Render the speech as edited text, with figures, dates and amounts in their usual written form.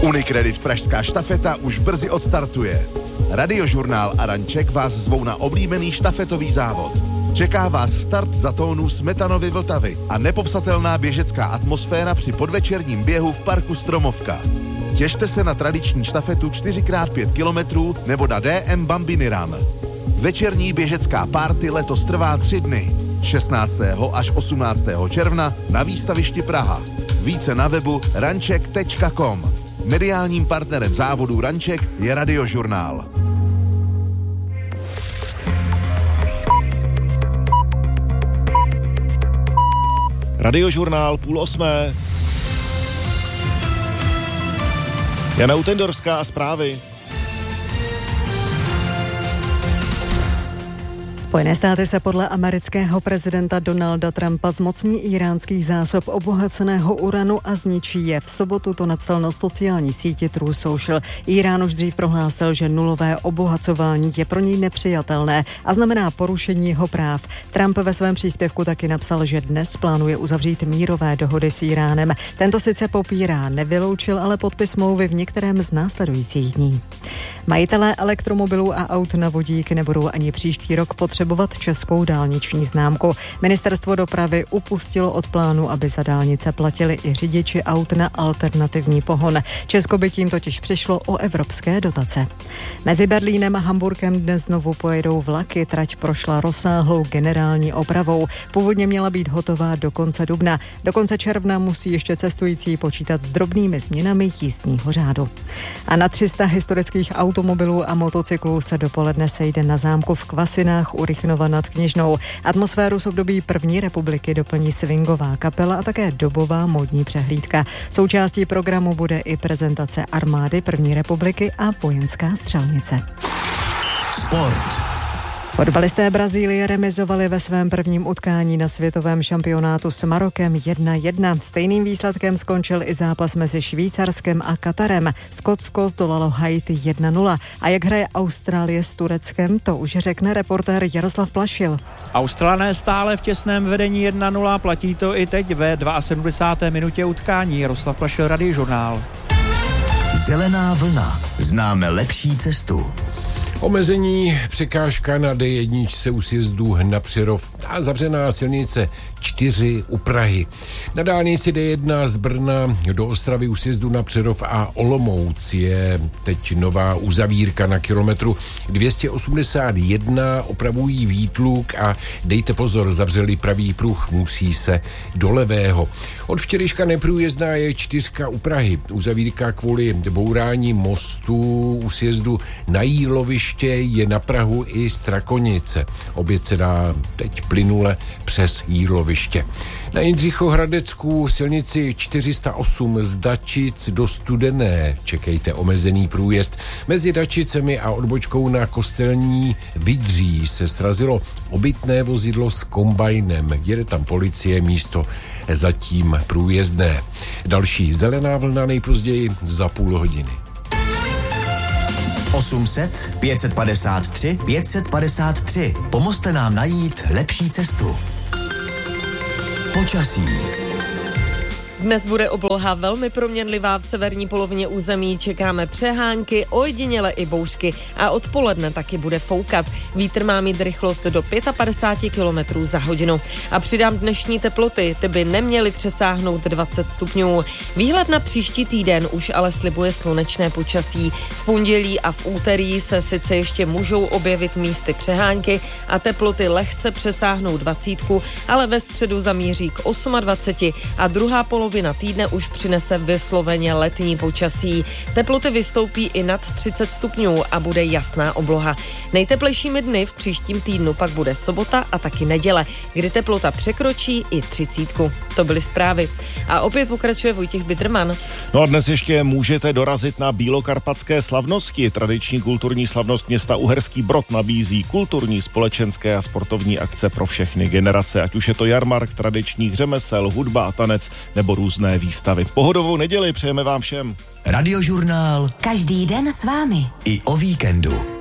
Unicredit Pražská štafeta už brzy odstartuje. Radiožurnál a Ranček vás zvou na oblíbený štafetový závod. Čeká vás start za tónu Smetanovy Vltavy a nepopsatelná běžecká atmosféra při podvečerním běhu v parku Stromovka. Těšte se na tradiční štafetu 4x5 kilometrů nebo na DM Bambini Run. Večerní běžecká party letos trvá 3 dny. 16. až 18. června na výstavišti Praha. Více na webu ranček.com. Mediálním partnerem závodu Ranček je Radiožurnál. Radiožurnál 7:30. Jana Utendorská a zprávy. Spojené státy se podle amerického prezidenta Donalda Trumpa zmocní íránských zásob obohaceného uranu a zničí je. V sobotu to napsal na sociální síti True Social. Írán už dřív prohlásil, že nulové obohacování je pro něj nepřijatelné a znamená porušení jeho práv. Trump ve svém příspěvku taky napsal, že dnes plánuje uzavřít mírové dohody s Íránem. Tento sice popírá, nevyloučil ale podpis smlouvy v některém z následujících dní. Majitelé elektromobilů a aut na vodík nebudou ani příští rok potřebovat českou dálniční známku. Ministerstvo dopravy upustilo od plánu, aby za dálnice platili i řidiči aut na alternativní pohon. Česko by tím totiž přišlo o evropské dotace. Mezi Berlínem a Hamburkem dnes znovu pojedou vlaky. Trať prošla rozsáhlou generální opravou. Původně měla být hotová do konce dubna. Do konce června musí ještě cestující počítat s drobnými změnami jízdního řádu. A na 300 historických automobilů a motocyklů se dopoledne sejde na zámku v Kvasinách u Rychnova nad Kněžnou. Atmosféru z období první republiky doplní swingová kapela a také dobová módní přehlídka. Součástí programu bude i prezentace armády první republiky a vojenská střelnice. Sport. Fotbalisté Brazílie remizovali ve svém prvním utkání na světovém šampionátu s Marokem 1-1. Stejným výsledkem skončil i zápas mezi Švýcarskem a Katarem. Skotsko zdolalo Haiti 1-0. A jak hraje Austrálie s Tureckem, to už řekne reportér Jaroslav Plašil. Australané stále v těsném vedení 1-0, platí to i teď ve 72. minutě utkání. Jaroslav Plašil, Radiožurnál. Zelená vlna. Známe lepší cestu. Omezení překážka na D1 u sjezdu na Přerov a zavřená silnice 4 u Prahy. Na dálnici D1 z Brna do Ostravy u sjezdu na Přerov a Olomouc je teď nová uzavírka na kilometru 281, opravují výtluk a dejte pozor, zavřeli pravý pruh, musí se do levého. Od včerejška neprůjezdná je 4 u Prahy. Uzavírka kvůli bourání mostu u sjezdu na Jíloviště je na Prahu i Strakonice. Oběd se dá teď plynule přes Jíloviště. Na Jindřichohradecku silnici 408 z Dačic do Studené čekejte omezený průjezd. Mezi Dačicemi a odbočkou na Kostelní Vydří se srazilo obytné vozidlo s kombajnem. Jede tam policie, místo zatím průjezdné. Další zelená vlna nejpozději za půl hodiny. 800 553 553. Pomozte nám najít lepší cestu. Počasí. Dnes bude obloha velmi proměnlivá, v severní polovině území čekáme přehánky, ojediněle i bouřky a odpoledne taky bude foukat. Vítr má mít rychlost do 55 km za hodinu. A přidám dnešní teploty, ty by neměly přesáhnout 20 stupňů. Výhled na příští týden už ale slibuje slunečné počasí. V pondělí a v úterý se sice ještě můžou objevit místy přehánky a teploty lehce přesáhnou 20, ale ve středu zamíří k 28 a druhá polovina týdne už přinese vysloveně letní počasí. Teploty vystoupí i nad 30 stupňů a bude jasná obloha. Nejteplejšími dny v příštím týdnu pak bude sobota a taky neděle, kdy teplota překročí i 30. To byly zprávy. A opět pokračuje Vojtěch Bidrman. No a dnes ještě můžete dorazit na Bílokarpatské slavnosti. Tradiční kulturní slavnost města Uherský Brod nabízí kulturní, společenské a sportovní akce pro všechny generace. Ať už je to jarmark tradičních řemesel, hudba a tanec nebo různé výstavy. Pohodovou neděli přejeme vám všem. Radiožurnál. Každý den s vámi. I o víkendu.